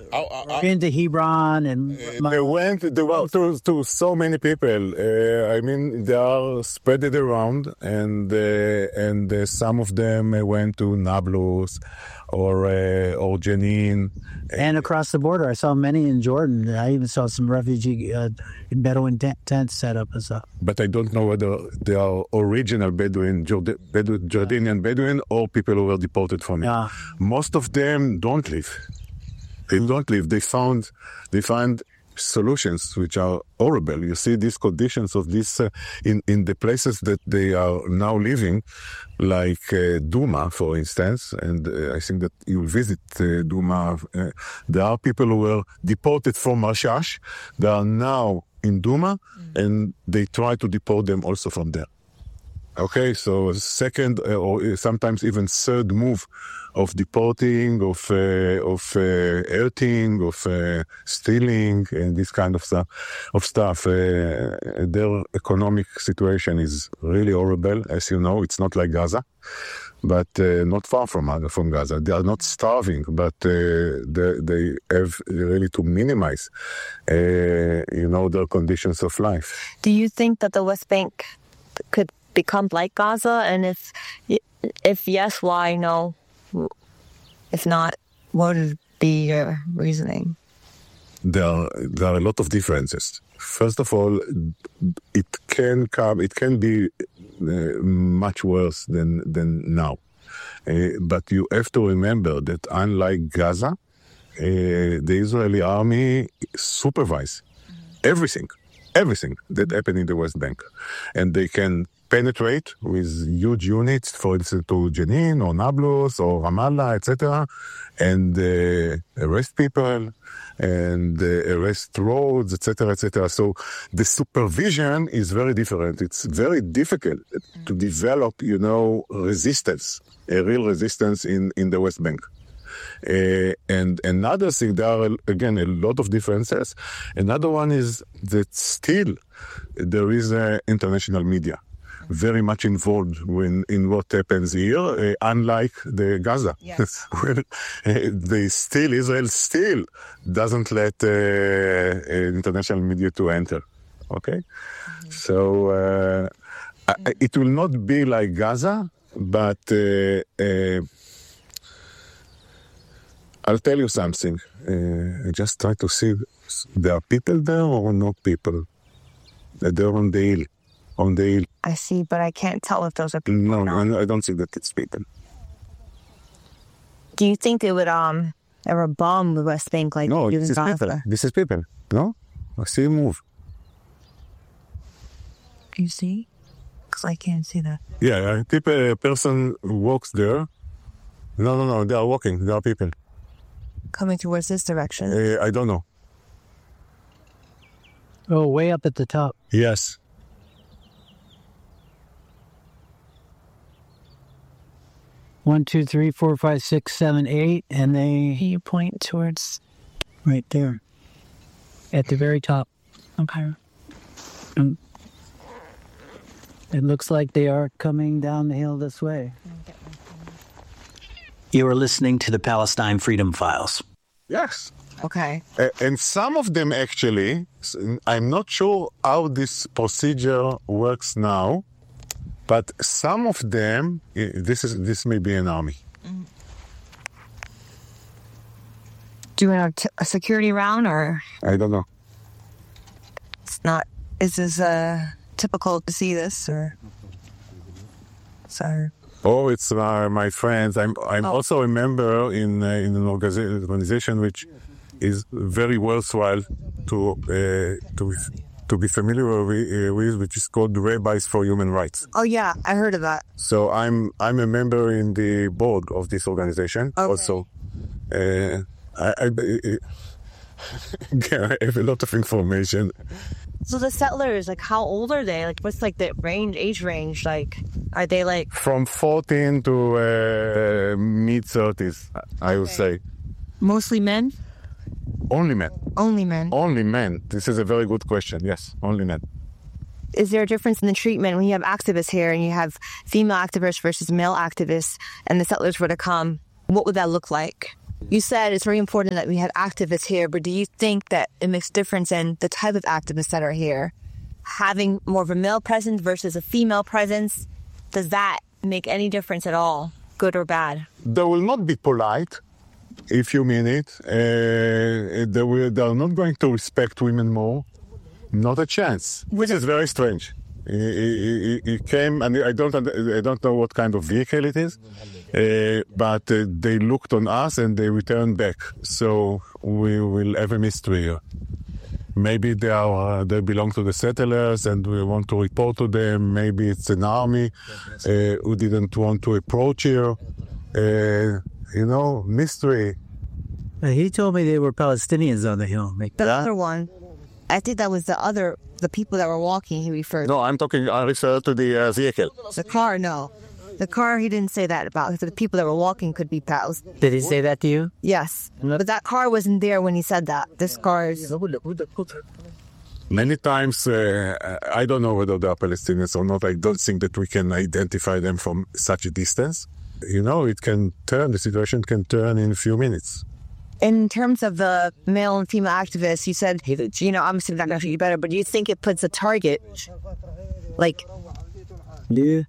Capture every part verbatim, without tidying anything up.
I, I, I, into Hebron and they went they went to, to so many people. Uh, I mean, they are spread it around, and uh, and uh, some of them went to Nablus or uh, or Jenin. And across the border, I saw many in Jordan. I even saw some refugee uh, Bedouin tent, tents set up and stuff. But I don't know whether they are original Bedouin, Jord- Bedouin Jordanian Bedouin, or people who were deported from it. Yeah. Most of them don't live. They don't live. They found, they find solutions which are horrible. You see these conditions of this uh, in in the places that they are now living, like uh, Duma, for instance. And uh, I think that you visit uh, Duma. Uh, there are people who were deported from Rashash. They are now in Duma, mm. and they try to deport them also from there. Okay, so second uh, or sometimes even third move of deporting, of uh, of uh, hurting, of uh, stealing, and this kind of stuff. Of stuff. Uh, their economic situation is really horrible, as you know. It's not like Gaza, but uh, not far from from Gaza. They are not starving, but uh, they, they have really to minimize, uh, you know, their conditions of life. Do you think that the West Bank could become like Gaza? And if if yes, why? No. If not, what would be your reasoning? There are, there are a lot of differences. First of all, it can come, it can be uh, much worse than than now. Uh, but you have to remember that unlike Gaza, uh, the Israeli army supervises everything, everything that happened in the West Bank, and they can penetrate with huge units, for instance, to Jenin or Nablus or Ramallah, et cetera, and uh, arrest people and uh, arrest roads, et cetera, et cetera. So the supervision is very different. It's very difficult to develop, you know, resistance, a real resistance in, in the West Bank. Uh, and another thing, there are, again, a lot of differences. Another one is that still there is uh, international media very much involved when, in what happens here, uh, unlike the Gaza. Yes. Where uh, they still, Israel still doesn't let uh, uh, international media to enter. Okay? Mm-hmm. So uh, mm-hmm. I, it will not be like Gaza, but uh, uh, I'll tell you something. Uh, I just try to see, there are people there or not people? They're on the hill. On the hill. I see, but I can't tell if those are people. No, or not. no, I don't think that it's people. Do you think they would um ever bomb the West Bank like no, you this in is Gaza? people. This is people. No, I see him move. You see? Because I can't see that. Yeah, a person walks there. No, no, no, they are walking. They are people. Coming towards this direction. Uh, I don't know. Oh, way up at the top. Yes. One, two, three, four, five, six, seven, eight, and they... You point towards... Right there. At the very top. Okay. Um, it looks like they are coming down the hill this way. You are listening to the Palestine Freedom Files. Yes. Okay. Uh, and some of them actually, I'm not sure how this procedure works now, but some of them, this is this may be an army. Mm. Do you want a, t- a security round or? I don't know. It's not. Is this uh, typical to see this or? Sorry. Oh, it's uh, my friends. I'm I'm oh. also a member in uh, in an organization which is very worthwhile to uh, to to be familiar with, uh, with, which is called Rabbis for Human Rights. Oh yeah, I heard of that. So I'm I'm a member in the board of this organization. Okay. Also, uh, I, I, I have a lot of information. So the settlers, like, how old are they? Like, what's like the range, age range? Like, are they like from fourteen to uh, mid thirties? I would okay. say. Mostly men. Only men. Only men. Only men. This is a very good question. Yes, only men. Is there a difference in the treatment when you have activists here and you have female activists versus male activists, and the settlers were to come? What would that look like? You said it's very important that we have activists here, but do you think that it makes difference in the type of activists that are here? Having more of a male presence versus a female presence, does that make any difference at all, good or bad? They will not be polite, if you mean it. Uh, they, will, they are not going to respect women more. Not a chance, which is very strange. He, he, he came, and I don't, I don't know what kind of vehicle it is, uh, but uh, they looked on us and they returned back. So we will have a mystery here. Maybe they are, uh, they belong to the settlers and we want to report to them. Maybe it's an army uh, who didn't want to approach here. Uh, you know, mystery. He told me they were Palestinians on the hill. Like The that. other one, I think that was the other, the people that were walking, he referred to. No, I'm talking, I refer to the uh, vehicle. The car, no. The car, he didn't say that about. The people that were walking could be pals. Did he say that to you? Yes. But that car wasn't there when he said that. This car is... Many times, uh, I don't know whether they are Palestinians or not. I don't think that we can identify them from such a distance. You know, it can turn, the situation can turn in a few minutes. In terms of the male and female activists, you said, you know, obviously not going to fit you better, but do you think it puts a target, like, Yeah.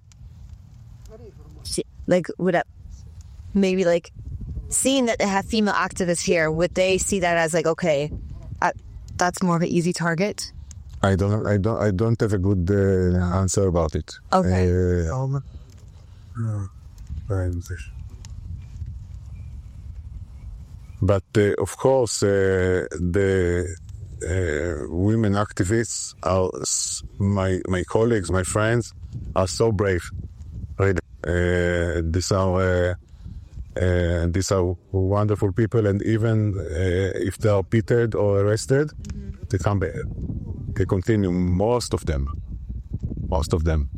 like, would it, maybe like, seeing that they have female activists here, would they see that as like, okay, uh, that's more of an easy target? I don't, I don't, I don't have a good uh, answer about it. Okay. Uh, but uh, of course, uh, the uh, women activists are s- my my colleagues, my friends, are so brave. Really, uh, these are uh, uh, these are wonderful people, and even uh, if they are pitted or arrested, mm-hmm. they come back. They continue. Most of them, most of them.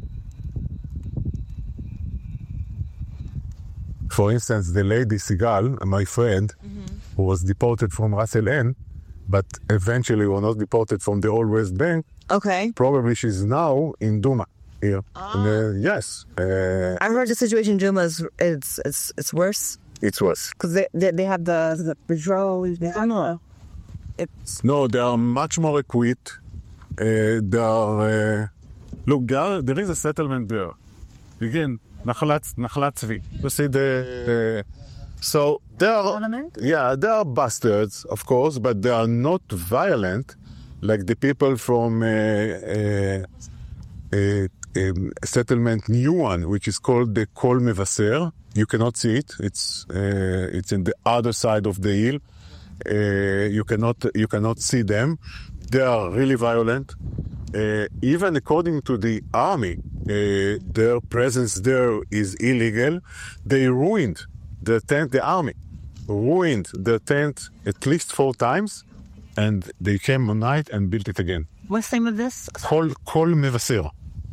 For instance, the lady Sigal, my friend, mm-hmm. who was deported from Ras El Ain, but eventually was not deported from the old West Bank. Okay. Probably she's now in Duma here. Ah. And, uh, yes. Uh, I heard the situation in Duma is it's it's, it's worse it's worse. because they, they they have the the patrols. I don't know. It's No, they are much more equipped. Uh, they are... Uh, look, there, there is a settlement there. Again, Nachalat, Nachalat Tzvi. You see the... Uh, so, they are... Yeah, they are bastards, of course, but they are not violent like the people from uh, uh, uh, um, settlement new one, which is called the Kol Mevaser. You cannot see it. It's uh, it's in the other side of the hill. Uh, you cannot you cannot see them. They are really violent. Uh, even according to the army, uh, their presence there is illegal. They ruined the tent. The army ruined the tent at least four times, and they came one night and built it again. what's the name of this? Kol Kol Mevaser.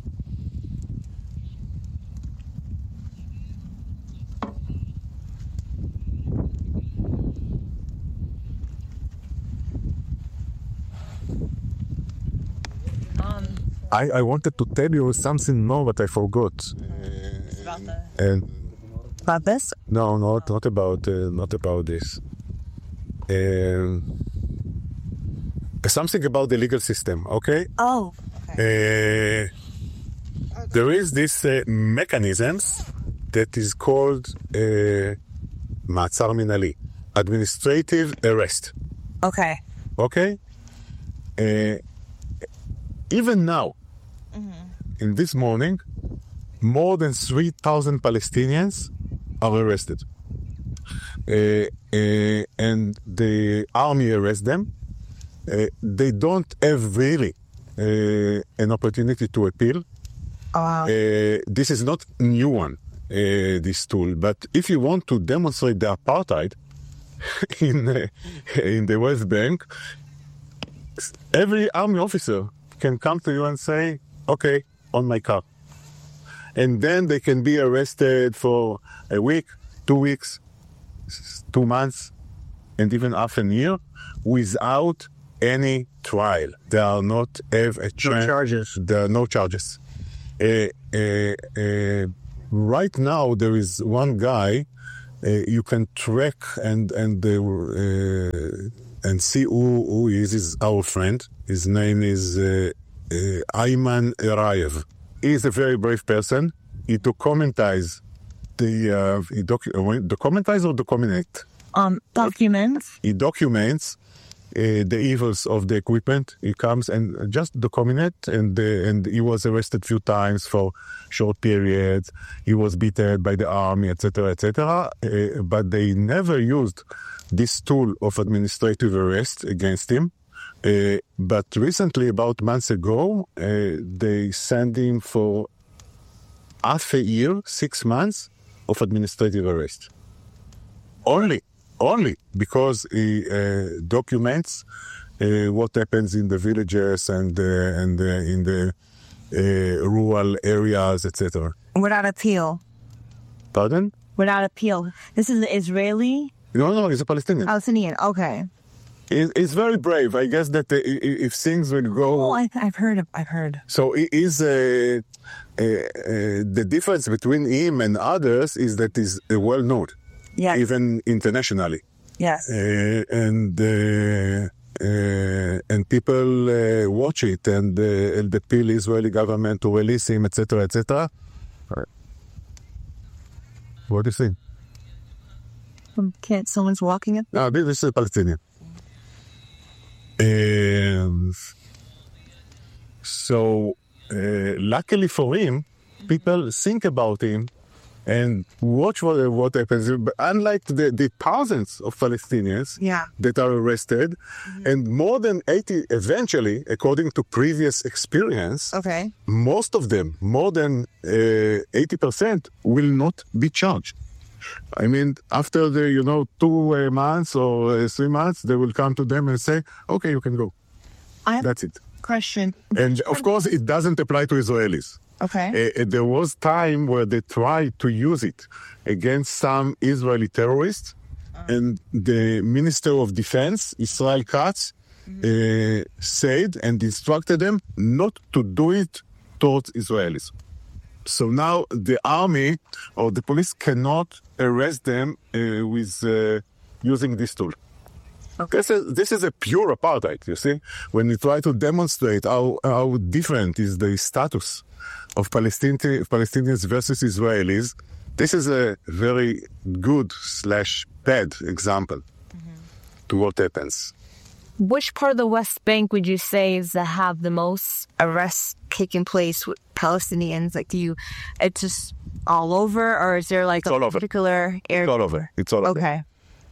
I, I wanted to tell you something more, but I forgot. About the And about this? no, not not about uh, not about this. Um, something about the legal system. Okay. Oh. Uh, there is this uh, mechanisms that is called uh, מעצר מינהלי, administrative arrest. Okay. Okay. Uh, even now, in this morning, more than three thousand Palestinians are arrested. Uh, uh, and the army arrests them. Uh, they don't have really uh, an opportunity to appeal. Wow. Uh, this is not a new one, uh, this tool. But if you want to demonstrate the apartheid in, uh, in the West Bank, every army officer can come to you and say, okay, on my car. And then they can be arrested for a week, two weeks, two months, and even half a year without any trial. They are not have a chance. charges. There are no charges. Uh, uh, uh, right now, there is one guy you can track and and uh, and see who who is is our friend. His name is uh, uh, Ayman Erayev. He is a very brave person. He documentize the uh, he docu- documentize or document. Um, documents. He documents uh, the evils of the equipment. He comes and just document, and uh, and he was arrested a few times for short periods. He was beaten by the army, et cetera, et cetera. Uh, but they never used this tool of administrative arrest against him. Uh, but recently, about months ago, uh, they sent him for half a year, six months of administrative arrest. Only. Only because he uh, documents uh, what happens in the villages and uh, and uh, in the uh, rural areas, et cetera. Without appeal. Pardon? Without appeal. This is an Israeli? No, no, he's a Palestinian. Palestinian, okay. He, he's very brave. I guess that uh, if things will go... Oh, I, I've heard. Of, I've heard. So he is... Uh, uh, uh, the difference between him and others is that he's uh, well known. Yes. Even internationally. Yes. Uh, and uh, uh, and people uh, watch it and, uh, and appeal Israeli government to release him, et cetera, et cetera. What do you think? Um, can't someone's walking it? No, this is a Palestinian. And so, uh, luckily for him, people think about him and watch what, what happens. But unlike the, the thousands of Palestinians yeah. that are arrested, mm-hmm. and more than eighty, eventually, according to previous experience, okay. most of them, more than uh, eighty percent, will not be charged. I mean, after the, you know, two uh, months or uh, three months, they will come to them and say, okay, you can go. I have That's it. Question. And of course, it doesn't apply to Israelis. Okay. Uh, there was time where they tried to use it against some Israeli terrorists, uh-huh. and the Minister of Defense, Israel Katz, mm-hmm. uh, said and instructed them not to do it towards Israelis. So now the army or the police cannot arrest them uh, with uh, using this tool. Okay. This is, this is a pure apartheid, you see. When you try to demonstrate how, how different is the status of Palestinian, Palestinians versus Israelis, this is a very good slash bad example mm-hmm. to what happens. Which part of the West Bank would you say is that have the most arrests taking place with Palestinians? Like, do you, it's just all over, or is there like it's a particular area? It's all over. It's all over. Okay.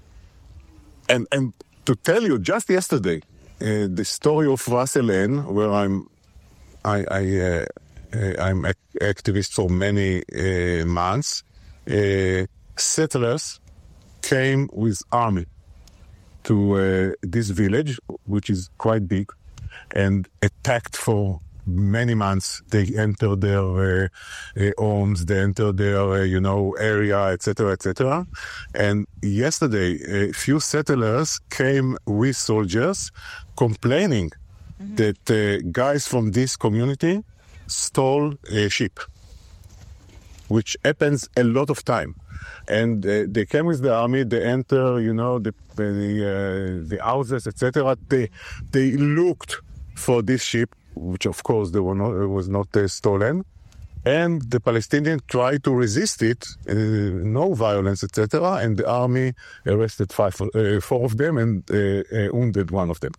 And and to tell you, just yesterday, uh, the story of Ras El Ain, where I'm, I, I uh, uh, I'm an activist for many uh, months. Uh, settlers came with army to uh, this village, which is quite big, and attacked for many months. They entered their uh, uh, homes, they entered their, uh, you know, area, et cetera, et cetera. And yesterday, a few settlers came with soldiers complaining mm-hmm. that uh, guys from this community stole a sheep, which happens a lot of time. And uh, they came with the army. They enter, you know, the the, uh, the houses, et cetera. They they looked for this sheep, which of course they were not was not uh, stolen. And the Palestinians tried to resist it, uh, no violence, et cetera. And the army arrested five, uh, four of them and uh, uh, wounded one of them.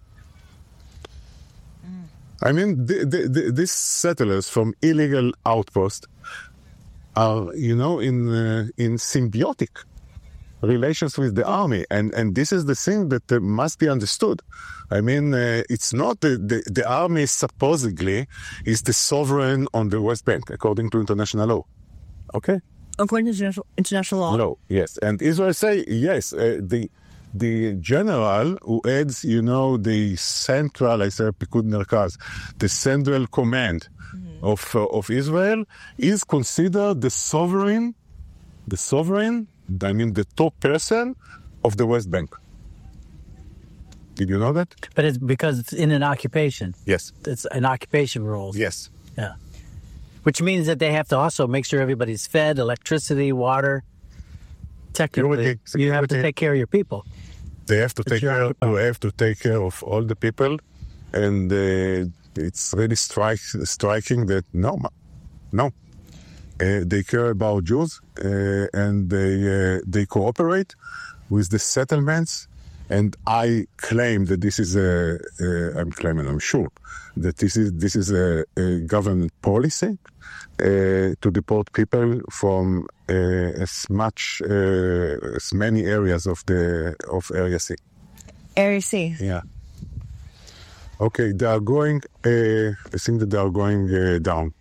Mm. I mean, the, the, the, these settlers from illegal outposts are, you know, in uh, in symbiotic relations with the army, and and this is the thing that uh, must be understood. I mean, uh, it's not the, the the army supposedly is the sovereign on the West Bank according to international law. Okay. According to international, international law. No. Yes, and Israel say yes. Uh, the the general who heads, you know, the central, I say Pikud Merkaz, the central command mm-hmm. of uh, of Israel is considered the sovereign, the sovereign. I mean, the top person of the West Bank. Did you know that? But it's because it's in an occupation. Yes. It's an occupation rule. Yes. Yeah. Which means that they have to also make sure everybody's fed, electricity, water. Technically, security, you have to security. take care of your people. They have to It's take your care. occupation. We have to take care of all the people, and uh, it's really strike, striking that no, ma- no, uh, they care about Jews, uh, and they uh, they cooperate with the settlements. And I claim that this is a, uh, I'm claiming, I'm sure that this is this is a, a government policy uh, to deport people from uh, as much uh, as many areas of the of Area C. Area C. Yeah. Okay, they are going. Uh, I think that they are going uh, down.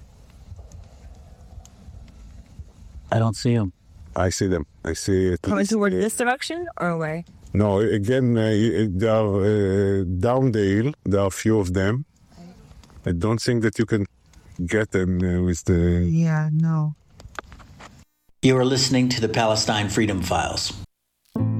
I don't see them. I see them. I see it. Coming toward this direction or where? No, again, uh, they are uh, down the hill. There are a few of them. I don't think that you can get them uh, with the. Yeah, no. You are listening to the Palestine Freedom Files.